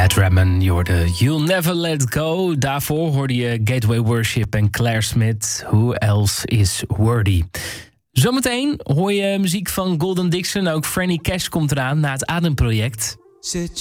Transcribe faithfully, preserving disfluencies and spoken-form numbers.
Ed Redman, je hoorde You'll Never Let Go. Daarvoor hoorde je Gateway Worship en Claire Smith. Who Else Is Worthy? Zometeen hoor je muziek van Golden Dixon. Ook Franny Cash komt eraan na het Ademproject.